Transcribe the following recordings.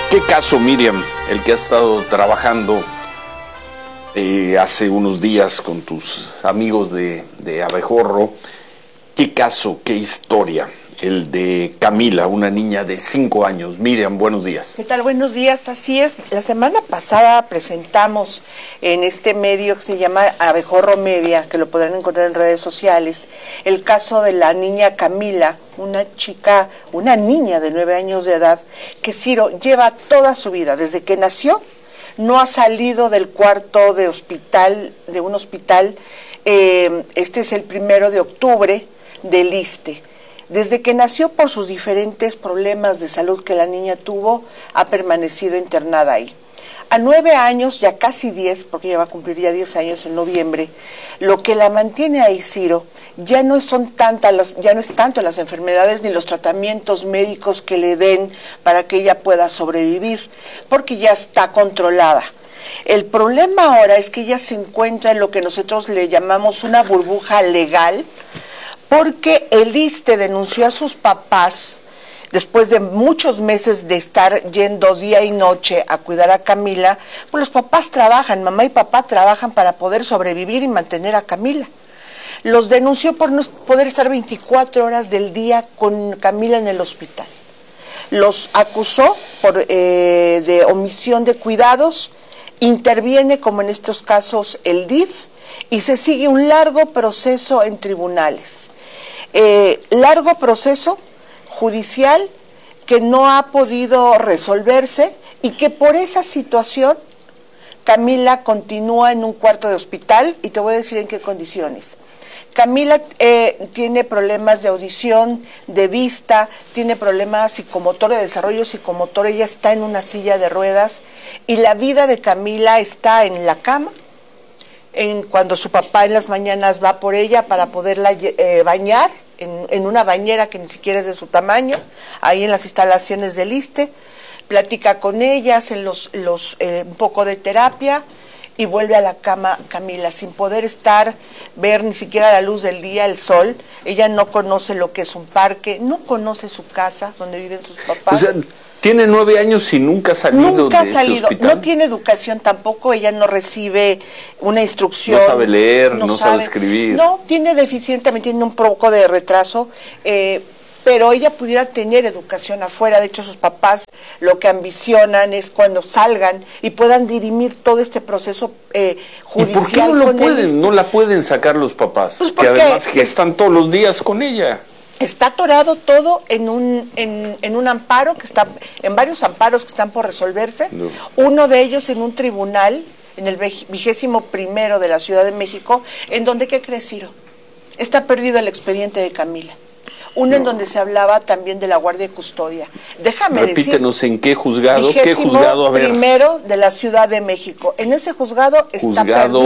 ¿Qué caso, Miriam, el que has estado trabajando hace unos días con tus amigos de Abejorro? ¿Qué caso, qué historia? El de Camila, una niña de 5 años. Miriam, buenos días. ¿Qué tal? Buenos días, así es. La semana pasada presentamos en este medio que se llama Abejorro Media, que lo podrán encontrar en redes sociales, el caso de la niña Camila, una niña de 9 años de edad, que Ciro lleva toda su vida, desde que nació, no ha salido del cuarto de un hospital. Este es el 1 de octubre del ISSSTE. Desde que nació, por sus diferentes problemas de salud que la niña tuvo, ha permanecido internada ahí. A 9 años, ya casi 10, porque ella va a cumplir ya 10 años en noviembre, lo que la mantiene ahí, Ciro, ya no es tanto las enfermedades ni los tratamientos médicos que le den para que ella pueda sobrevivir, porque ya está controlada. El problema ahora es que ella se encuentra en lo que nosotros le llamamos una burbuja legal, porque el ISSSTE denunció a sus papás, después de muchos meses de estar yendo día y noche a cuidar a Camila, pues los papás trabajan, mamá y papá trabajan para poder sobrevivir y mantener a Camila. Los denunció por no poder estar 24 horas del día con Camila en el hospital. Los acusó de omisión de cuidados. Interviene, como en estos casos, el DIF, y se sigue un largo proceso en tribunales. Largo proceso judicial que no ha podido resolverse y que por esa situación Camila continúa en un cuarto de hospital, y te voy a decir en qué condiciones. Camila tiene problemas de audición, de vista, tiene problemas psicomotor, de desarrollo psicomotor, ella está en una silla de ruedas, y la vida de Camila está en la cama, cuando su papá en las mañanas va por ella para poderla bañar, en una bañera que ni siquiera es de su tamaño, ahí en las instalaciones del ISSSTE, platica con ella, hacen un poco de terapia, y vuelve a la cama Camila, sin poder ver ni siquiera la luz del día, el sol. Ella no conoce lo que es un parque, no conoce su casa, donde viven sus papás. O sea, tiene 9 años y nunca ha salido de ese hospital. No tiene educación tampoco, ella no recibe una instrucción. No sabe leer, no sabe escribir. No, tiene un poco de retraso, pero ella pudiera tener educación afuera. De hecho, sus papás lo que ambicionan es cuando salgan y puedan dirimir todo este proceso judicial. ¿Y por qué no la pueden sacar los papás? Pues que además están todos los días con ella. Está atorado todo en un amparo en varios amparos que están por resolverse. No. Uno de ellos en un tribunal, en el 21º de la Ciudad de México, en donde, ¿qué crees, Ciro? Está perdido el expediente de Camila. Uno en donde se hablaba también de la guardia y custodia. Repítenos en qué juzgado. ¿Qué juzgado? A ver. 21º de la Ciudad de México. En ese juzgado está perdido.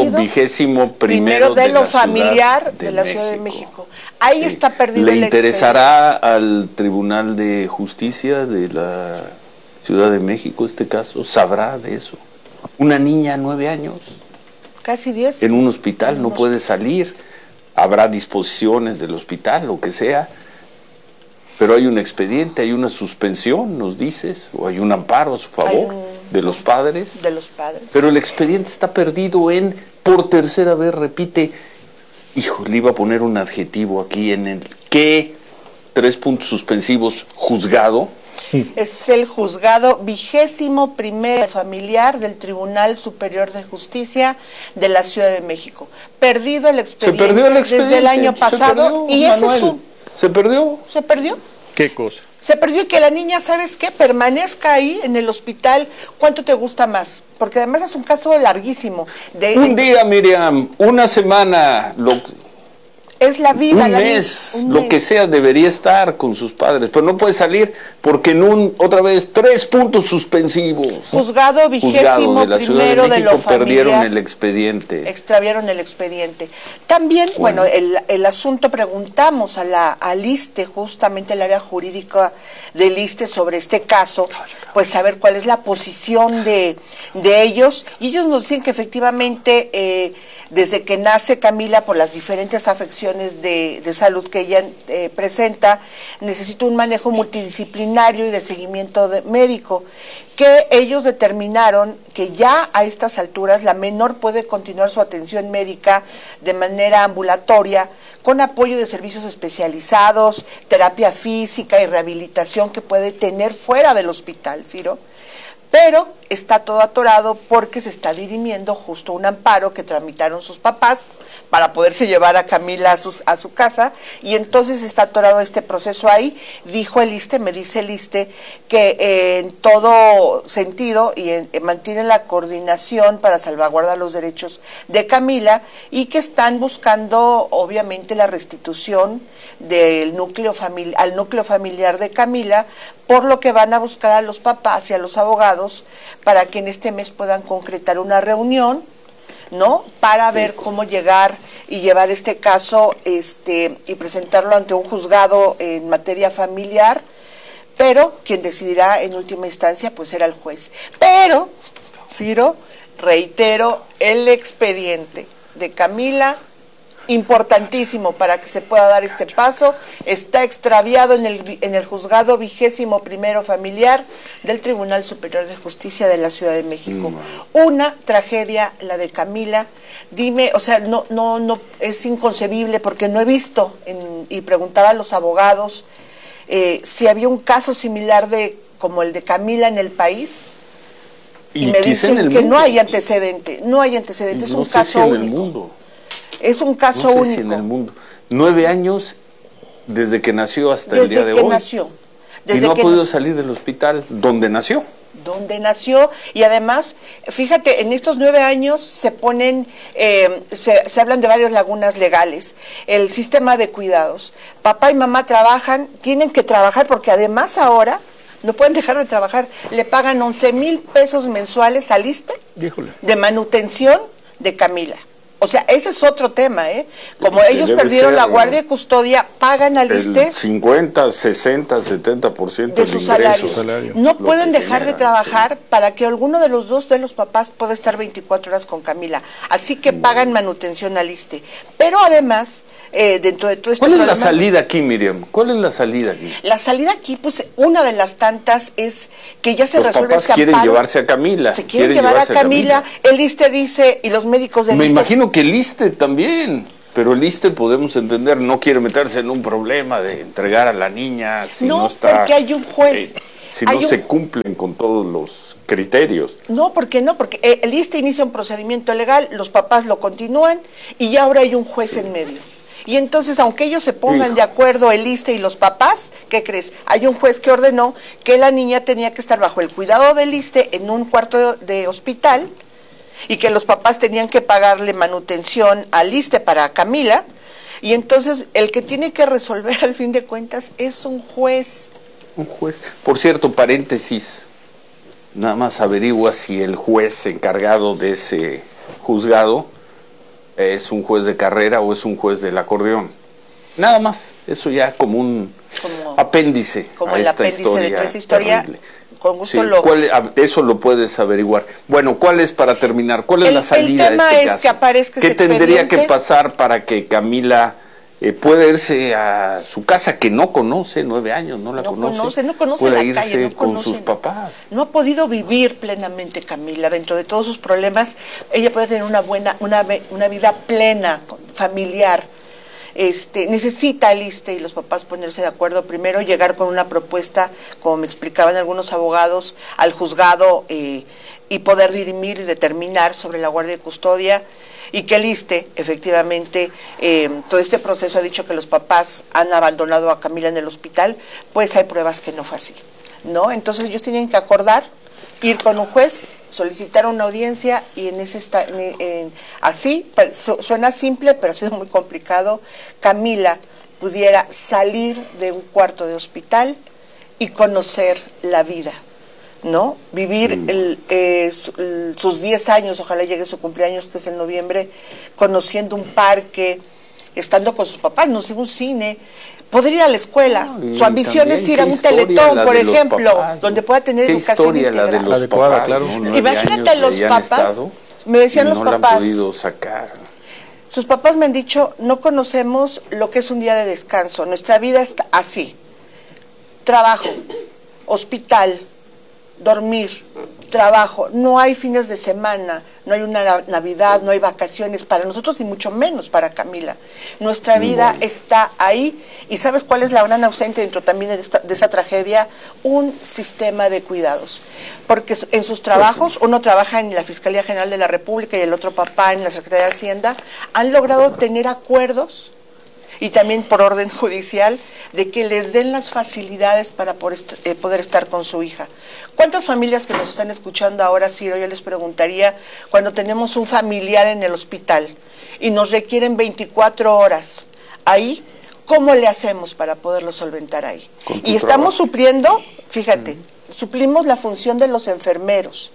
21º de lo familiar de la Ciudad de México. Ahí está perdido el expediente. ¿Le interesará al Tribunal de Justicia de la Ciudad de México este caso? ¿Sabrá de eso? Una niña, 9 años. Casi 10. En un hospital no puede salir. Habrá disposiciones del hospital, lo que sea. Pero hay un expediente, hay una suspensión, nos dices, o hay un amparo a su favor de los padres. De los padres. Pero el expediente está perdido por tercera vez, repite, le iba a poner un adjetivo aquí en el que, 3 puntos suspensivos, juzgado. Es el juzgado 21º familiar del Tribunal Superior de Justicia de la Ciudad de México. Perdido el expediente. Se perdió el expediente desde el año pasado. Y ese es ¿Se perdió? ¿Se perdió? ¿Qué cosa? Se perdió, que la niña, ¿sabes qué? Permanezca ahí en el hospital. ¿Cuánto te gusta más? Porque además es un caso larguísimo. Un día, Miriam, una semana, es la vida. Un mes, lo que sea, debería estar con sus padres, pero no puede salir porque otra vez, 3 puntos suspensivos. Juzgado 21º de lo familiar. Perdieron el expediente. Extraviaron el expediente. También, bueno, el asunto, preguntamos al ISSSTE, justamente el área jurídica del ISSSTE sobre este caso, pues saber cuál es la posición de ellos, y ellos nos dicen que efectivamente desde que nace Camila, por las diferentes afecciones cuestiones de salud que ella presenta, necesita un manejo multidisciplinario y de seguimiento médico, que ellos determinaron que ya a estas alturas la menor puede continuar su atención médica de manera ambulatoria, con apoyo de servicios especializados, terapia física y rehabilitación que puede tener fuera del hospital, Ciro. Pero está todo atorado porque se está dirimiendo justo un amparo que tramitaron sus papás para poderse llevar a Camila a su casa, y entonces está atorado este proceso ahí. Dijo el ISSSTE, me dice el ISSSTE, que en todo sentido mantienen la coordinación para salvaguardar los derechos de Camila, y que están buscando obviamente la restitución del al núcleo familiar de Camila, por lo que van a buscar a los papás y a los abogados para que en este mes puedan concretar una reunión, ¿no? Para ver cómo llegar y llevar este caso y presentarlo ante un juzgado en materia familiar, pero quien decidirá en última instancia pues será el juez. Pero, Ciro, reitero, el expediente de Camila, importantísimo para que se pueda dar este paso, está extraviado en el juzgado 21º familiar del Tribunal Superior de Justicia de la Ciudad de México. Una tragedia la de Camila. Dime, o sea, no es inconcebible, porque no he visto y preguntaba a los abogados si había un caso similar como el de Camila en el país. Y me dicen que no hay antecedente, es un caso único. Es un caso único. Si en el mundo. 9 años desde que nació hasta el día de hoy. Desde que nació. Y no ha podido salir del hospital donde nació. Donde nació, y además, fíjate, en estos 9 años se ponen, se hablan de varias lagunas legales. El sistema de cuidados. Papá y mamá trabajan, tienen que trabajar porque además ahora no pueden dejar de trabajar. Le pagan 11,000 pesos mensuales al ISSSTE de manutención de Camila. O sea, ese es otro tema, ¿eh? Como ellos perdieron la guardia y custodia, pagan al ISSSTE 50, 60, 70% de su salario. No pueden dejar de trabajar para que alguno de los dos de los papás pueda estar 24 horas con Camila. Así que pagan manutención al ISSSTE. Pero además, dentro de todo este ¿Cuál es la salida aquí, Miriam? ¿Cuál es la salida aquí? La salida aquí, pues, una de las tantas es que ya se resuelve ese amparo. Los papás quieren llevarse a Camila. Se quieren llevar a Camila. El ISSSTE dice, y los médicos del ISSSTE... Me imagino que el ISSSTE también, pero el ISSSTE podemos entender, no quiere meterse en un problema de entregar a la niña si no está... porque hay un juez. Si no se cumplen con todos los criterios. No, ¿por qué no? Porque el ISSSTE inicia un procedimiento legal, los papás lo continúan y ahora hay un juez en medio. Y entonces, aunque ellos se pongan de acuerdo, el ISSSTE y los papás, ¿qué crees? Hay un juez que ordenó que la niña tenía que estar bajo el cuidado del ISSSTE en un cuarto de hospital, y que los papás tenían que pagarle manutención al ISSSTE para Camila, y entonces el que tiene que resolver al fin de cuentas es un juez. Un juez. Por cierto, paréntesis, nada más averigua si el juez encargado de ese juzgado es un juez de carrera o es un juez del acordeón. Nada más, eso ya como apéndice como a el esta apéndice historia de toda esa historia. Terrible. Con gusto eso lo puedes averiguar. Bueno, ¿cuál es, para terminar, cuál es la salida de este caso? El tema es que aparezca ¿Qué tendría que pasar para que Camila pueda irse a su casa, que no conoce, 9 años, no conoce pueda irse la calle, con sus papás? No ha podido vivir plenamente Camila, dentro de todos sus problemas. Ella puede tener una vida plena, familiar. Necesita el ISSSTE y los papás ponerse de acuerdo, primero llegar con una propuesta, como me explicaban algunos abogados, al juzgado y poder dirimir y determinar sobre la guardia y custodia, y que el ISSSTE, efectivamente, todo este proceso ha dicho que los papás han abandonado a Camila en el hospital, pues hay pruebas que no fue así, ¿no? Entonces ellos tienen que acordar, ir con un juez, solicitar una audiencia, y así, suena simple, pero ha sido muy complicado, Camila pudiera salir de un cuarto de hospital y conocer la vida, ¿no? Vivir sus 10 años, ojalá llegue su cumpleaños, que es en noviembre, conociendo un parque, estando con sus papás, no sé, un cine, poder ir a la escuela. Su ambición es ir a un teletón, por ejemplo, donde pueda tener educación integral. Adecuada, claro. Imagínate los papás, me decían los papás, no la han podido sacar. Sus papás me han dicho, no conocemos lo que es un día de descanso, nuestra vida está así, trabajo, hospital, dormir, trabajo, no hay fines de semana, no hay una Navidad, no hay vacaciones para nosotros y mucho menos para Camila. Nuestra vida está ahí y ¿sabes cuál es la gran ausente dentro también de esa tragedia? Un sistema de cuidados, porque en sus trabajos, uno trabaja en la Fiscalía General de la República y el otro papá en la Secretaría de Hacienda, han logrado tener acuerdos y también por orden judicial, de que les den las facilidades para poder estar con su hija. ¿Cuántas familias que nos están escuchando ahora, Ciro, yo les preguntaría, cuando tenemos un familiar en el hospital y nos requieren 24 horas, ahí, ¿cómo le hacemos para poderlo solventar ahí? Y estamos supliendo, fíjate, suplimos la función de los enfermeros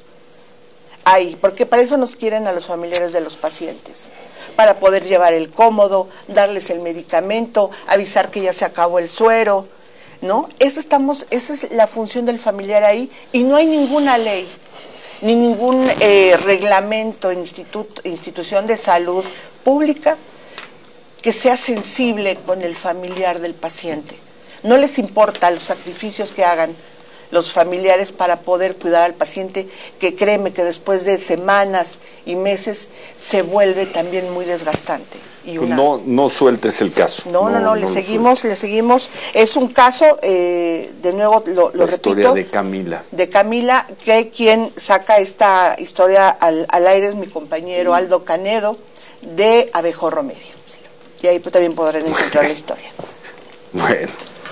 ahí, porque para eso nos quieren a los familiares de los pacientes, para poder llevar el cómodo, darles el medicamento, avisar que ya se acabó el suero, ¿no? Esa es la función del familiar ahí, y no hay ninguna ley, ni ningún reglamento, institución de salud pública que sea sensible con el familiar del paciente. No les importa los sacrificios que hagan los familiares para poder cuidar al paciente, que créeme que después de semanas y meses se vuelve también muy desgastante. Y no sueltes el caso. No, le seguimos. Es un caso, de nuevo lo repito. La historia de Camila. De Camila, que quien saca esta historia al aire es mi compañero Aldo Canedo, de Abejorro Media. Sí. Y ahí también podrán encontrar la historia. Bueno.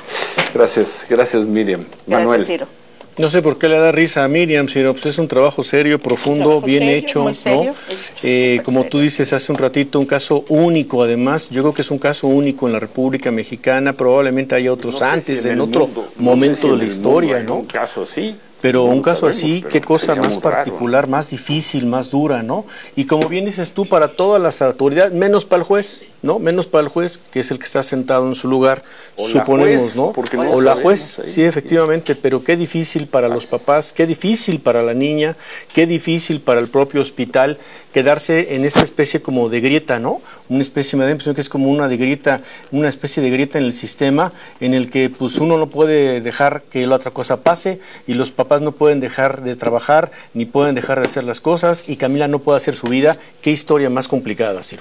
Gracias Miriam. Manuel. Gracias, Ciro. No sé por qué le da risa a Miriam, Ciro, pues es un trabajo serio, profundo, bien hecho, muy serio, ¿no? Como tú dices hace un ratito, un caso único, además, yo creo que es un caso único en la República Mexicana, probablemente haya otros antes, en otro momento de la historia, ¿no? Un caso así. Pero un caso así, qué cosa más particular, más difícil, más dura, ¿no? Y como bien dices tú, para todas las autoridades, menos para el juez, ¿no? Menos para el juez, que es el que está sentado en su lugar, suponemos, ¿no? O la juez, sí, efectivamente, pero qué difícil para los papás, qué difícil para la niña, qué difícil para el propio hospital quedarse en esta especie como de grieta, ¿no? Una especie, me da la impresión que es como una especie de grieta en el sistema, en el que pues uno no puede dejar que la otra cosa pase, y los papás no pueden dejar de trabajar, ni pueden dejar de hacer las cosas, y Camila no puede hacer su vida. Qué historia más complicada, Ciro.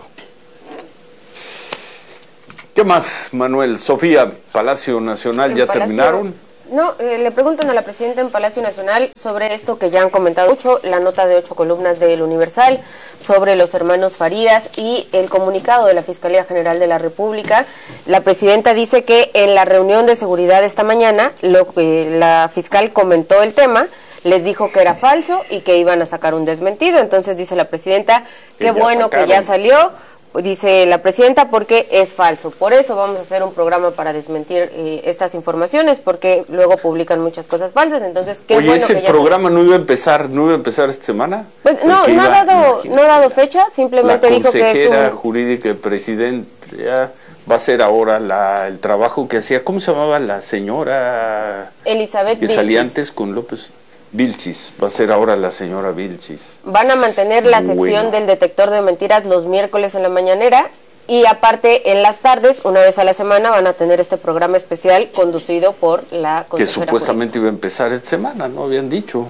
¿Qué más, Manuel? Sofía, Palacio Nacional, ¿ya terminaron? No, le preguntan a la presidenta en Palacio Nacional sobre esto que ya han comentado mucho, la nota de 8 columnas del Universal sobre los hermanos Farías y el comunicado de la Fiscalía General de la República. La presidenta dice que en la reunión de seguridad esta mañana la fiscal comentó el tema, les dijo que era falso y que iban a sacar un desmentido. Entonces dice la presidenta, qué bueno que ya salió. Dice la presidenta, porque es falso. Por eso vamos a hacer un programa para desmentir estas informaciones, porque luego publican muchas cosas falsas. Entonces, qué bueno que ya programa no iba a empezar esta semana. Pues no ha dado fecha, simplemente dijo que es la consejera jurídica del presidente va a hacer ahora el trabajo que hacía, ¿cómo se llamaba la señora? Elizabeth que salía antes con López. Vilchis, va a ser ahora la señora Vilchis. Van a mantener la sección del detector de mentiras los miércoles en la mañanera, y aparte en las tardes, una vez a la semana, van a tener este programa especial conducido por la consejera. Que supuestamente iba a empezar esta semana, ¿no? Habían dicho.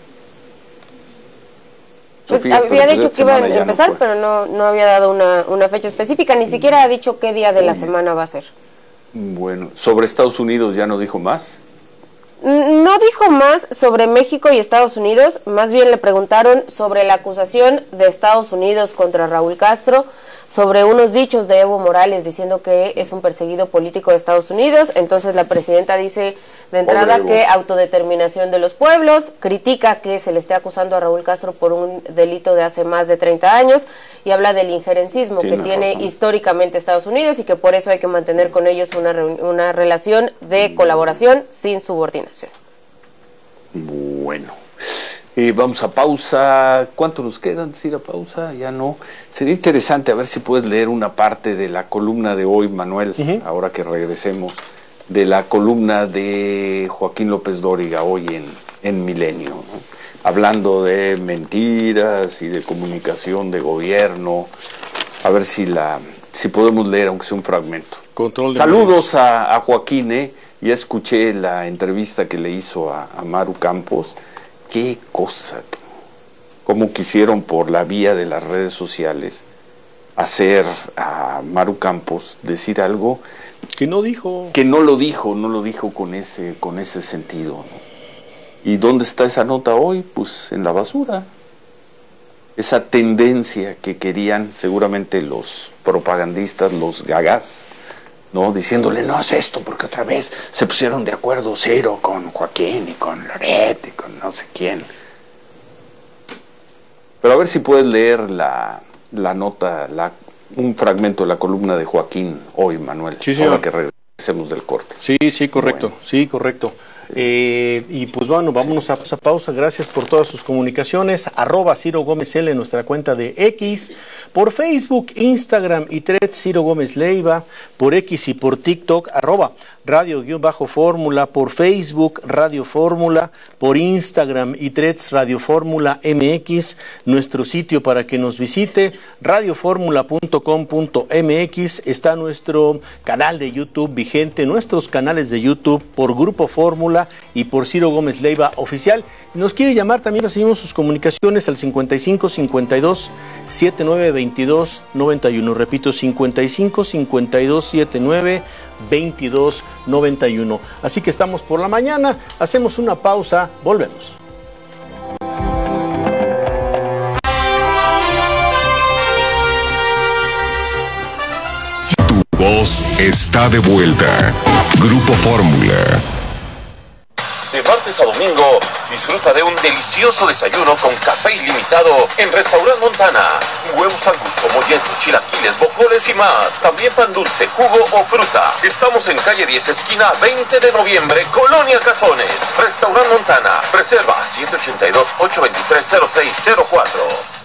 Pues Sofía, había dicho que iba a empezar, pero no había dado una fecha específica, ni siquiera ha dicho qué día de la semana va a ser. Bueno, sobre Estados Unidos ya no dijo más. No dijo más sobre México y Estados Unidos, más bien le preguntaron sobre la acusación de Estados Unidos contra Raúl Castro, sobre unos dichos de Evo Morales diciendo que es un perseguido político de Estados Unidos. Entonces la presidenta dice de entrada que autodeterminación de los pueblos, critica que se le esté acusando a Raúl Castro por un delito de hace más de 30 años y habla del injerencismo que tiene históricamente Estados Unidos y que por eso hay que mantener con ellos una relación de colaboración sin subordinación. Bueno. Vamos a pausa. ¿Cuánto nos queda antes de ir a pausa? Ya no. Sería interesante a ver si puedes leer una parte de la columna de hoy, Manuel, ahora que regresemos, de la columna de Joaquín López Dóriga hoy en Milenio, ¿no? Hablando de mentiras y de comunicación de gobierno A ver si podemos leer, aunque sea un fragmento. Saludos a Joaquín, ya escuché la entrevista que le hizo a Maru Campos. Qué cosa, cómo quisieron por la vía de las redes sociales hacer a Maru Campos decir algo que no dijo. Que no lo dijo con ese sentido, ¿no? ¿Y dónde está esa nota hoy? Pues en la basura. Esa tendencia que querían seguramente los propagandistas, los gagás, ¿no? Diciéndole, no haz esto, porque otra vez se pusieron de acuerdo Ciro con Joaquín y con Loret y con no sé quién. Pero a ver si puedes leer la nota, un fragmento de la columna de Joaquín hoy, Manuel. Sí, señor. Ahora que regresemos del corte. Sí, correcto. Bueno. Sí, correcto. Y pues bueno, vámonos a pausa. Gracias por todas sus comunicaciones. @Ciro Gómez L en nuestra cuenta de X, por Facebook, Instagram y Threads Ciro Gómez Leiva, por X y por TikTok @Radio_Fórmula, por Facebook Radio Fórmula, por Instagram y Threads Radio Fórmula MX, nuestro sitio para que nos visite, radioformula.com.mx, está nuestro canal de YouTube vigente, nuestros canales de YouTube por Grupo Fórmula y por Ciro Gómez Leiva Oficial. Nos quiere llamar, también recibimos sus comunicaciones al 55 52 79 22 91. Repito, 55 52 79 22 91. Así que estamos por la mañana, hacemos una pausa, volvemos. Tu voz está de vuelta. Grupo Fórmula. De martes a domingo, disfruta de un delicioso desayuno con café ilimitado en Restaurant Montana. Huevos al gusto, molletos, chilaquiles, bojoles y más. También pan dulce, jugo o fruta. Estamos en calle 10, esquina 20 de noviembre, Colonia Cazones. Restaurant Montana. Reserva 782-823-0604.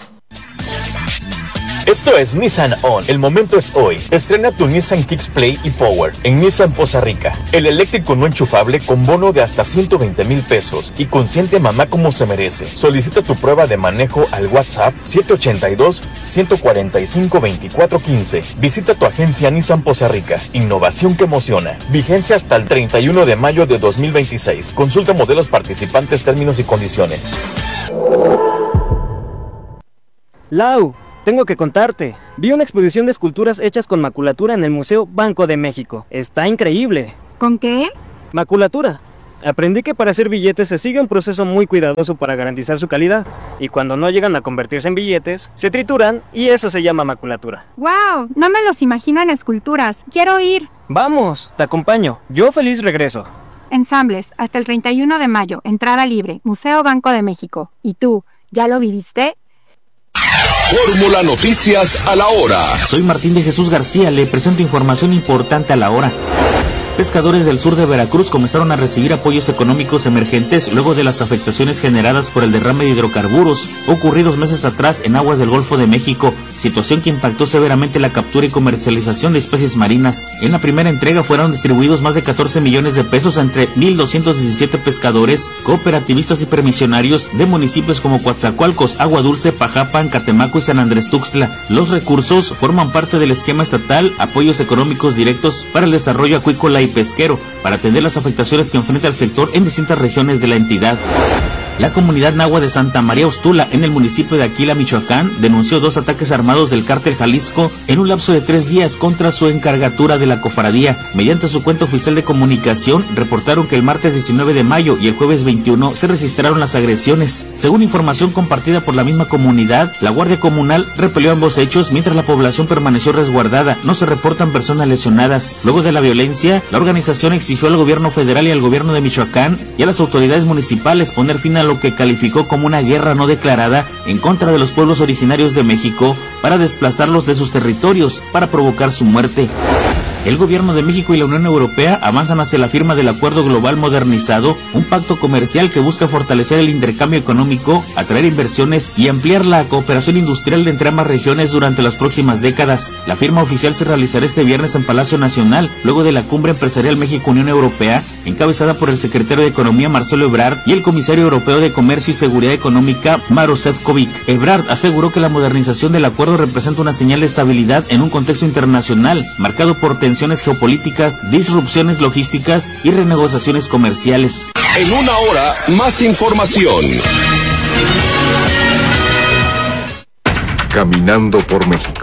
Esto es Nissan On. El momento es hoy. Estrena tu Nissan Kicks Play y Power en Nissan Poza Rica. El eléctrico no enchufable con bono de hasta 120,000 pesos y consiente a mamá como se merece. Solicita tu prueba de manejo al WhatsApp 782-145-2415. Visita tu agencia Nissan Poza Rica. Innovación que emociona. Vigencia hasta el 31 de mayo de 2026. Consulta modelos participantes, términos y condiciones. Lau, tengo que contarte. Vi una exposición de esculturas hechas con maculatura en el Museo Banco de México. Está increíble. ¿Con qué? Maculatura. Aprendí que para hacer billetes se sigue un proceso muy cuidadoso para garantizar su calidad. Y cuando no llegan a convertirse en billetes, se trituran y eso se llama maculatura. ¡Wow! No me los imagino en esculturas. ¡Quiero ir! ¡Vamos! Te acompaño. Yo feliz regreso. Ensambles, hasta el 31 de mayo. Entrada libre. Museo Banco de México. ¿Y tú, ya lo viviste? Fórmula Noticias a la hora. Soy Martín de Jesús García, le presento información importante a la hora. Pescadores del sur de Veracruz comenzaron a recibir apoyos económicos emergentes luego de las afectaciones generadas por el derrame de hidrocarburos ocurridos meses atrás en aguas del Golfo de México, situación que impactó severamente la captura y comercialización de especies marinas. En la primera entrega fueron distribuidos más de 14 millones de pesos entre 1,217 pescadores, cooperativistas y permisionarios de municipios como Coatzacoalcos, Agua Dulce, Pajapan, Catemaco y San Andrés Tuxtla. Los recursos forman parte del esquema estatal Apoyos Económicos Directos para el Desarrollo Acuícola y Pesquero, para atender las afectaciones que enfrenta el sector en distintas regiones de la entidad. La comunidad nahua de Santa María Ustula, en el municipio de Aquila, Michoacán, denunció 2 ataques armados del Cártel Jalisco en un lapso de 3 días contra su encargatura de la cofradía. Mediante su cuenta oficial de comunicación, reportaron que el martes 19 de mayo y el jueves 21 se registraron las agresiones. Según información compartida por la misma comunidad, la Guardia Comunal repelió ambos hechos mientras la población permaneció resguardada. No se reportan personas lesionadas. Luego de la violencia, la organización exigió al gobierno federal y al gobierno de Michoacán y a las autoridades municipales poner fin a lo que calificó como una guerra no declarada en contra de los pueblos originarios de México para desplazarlos de sus territorios para provocar su muerte. El gobierno de México y la Unión Europea avanzan hacia la firma del Acuerdo Global Modernizado, un pacto comercial que busca fortalecer el intercambio económico, atraer inversiones y ampliar la cooperación industrial entre ambas regiones durante las próximas décadas. La firma oficial se realizará este viernes en Palacio Nacional, luego de la Cumbre Empresarial México-Unión Europea, encabezada por el secretario de Economía Marcelo Ebrard y el comisario europeo de Comercio y Seguridad Económica Maroš Šefčovič. Ebrard aseguró que la modernización del acuerdo representa una señal de estabilidad en un contexto internacional, marcado por tensiones geopolíticas, disrupciones logísticas y renegociaciones comerciales. En una hora, más información. Caminando por México.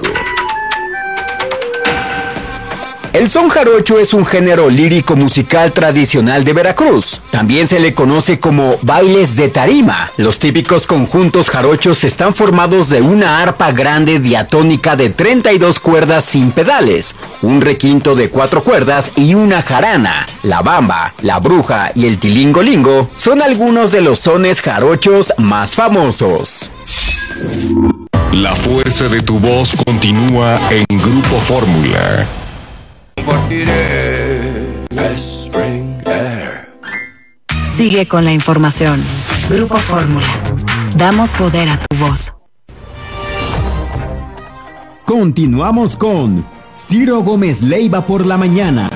El son jarocho es un género lírico musical tradicional de Veracruz. También se le conoce como bailes de tarima. Los típicos conjuntos jarochos están formados de una arpa grande diatónica de 32 cuerdas sin pedales, un requinto de 4 cuerdas y una jarana. La bamba, la bruja y el tilingolingo son algunos de los sones jarochos más famosos. La fuerza de tu voz continúa en Grupo Fórmula. Sigue con la información. Grupo Fórmula. Damos poder a tu voz. Continuamos con Ciro Gómez Leiva por la mañana.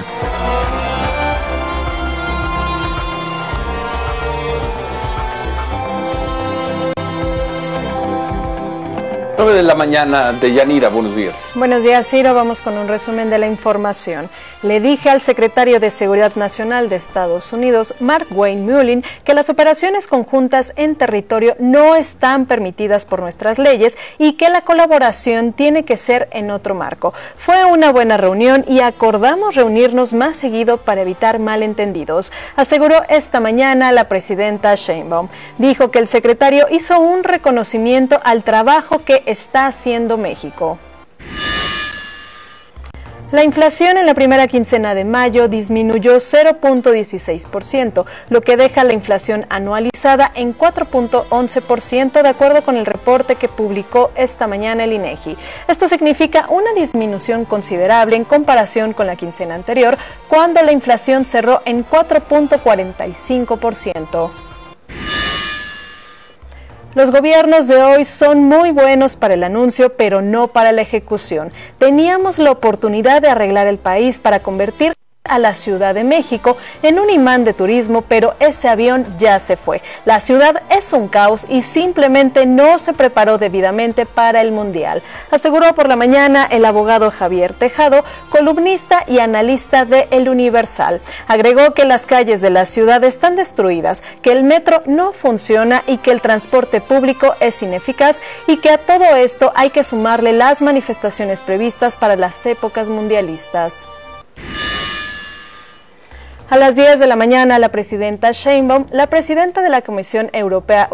9 de la mañana, Deyanira, buenos días. Buenos días, Ciro. Vamos con un resumen de la información. Le dije al secretario de Seguridad Nacional de Estados Unidos, Mark Wayne Mullin, que las operaciones conjuntas en territorio no están permitidas por nuestras leyes y que la colaboración tiene que ser en otro marco. Fue una buena reunión y acordamos reunirnos más seguido para evitar malentendidos, aseguró esta mañana la presidenta Sheinbaum. Dijo que el secretario hizo un reconocimiento al trabajo que está haciendo México. La inflación en la primera quincena de mayo disminuyó 0.16%, lo que deja la inflación anualizada en 4.11%, de acuerdo con el reporte que publicó esta mañana el INEGI. Esto significa una disminución considerable en comparación con la quincena anterior, cuando la inflación cerró en 4.45%. Los gobiernos de hoy son muy buenos para el anuncio, pero no para la ejecución. Teníamos la oportunidad de arreglar el país para convertir a la Ciudad de México en un imán de turismo, pero ese avión ya se fue. La ciudad es un caos y simplemente no se preparó debidamente para el Mundial, aseguró por la mañana el abogado Javier Tejado, columnista y analista de El Universal. Agregó que las calles de la ciudad están destruidas, que el metro no funciona y que el transporte público es ineficaz, y que a todo esto hay que sumarle las manifestaciones previstas para las épocas mundialistas. A las 10 de la mañana, la presidenta Sheinbaum, la presidenta de la Comisión Europea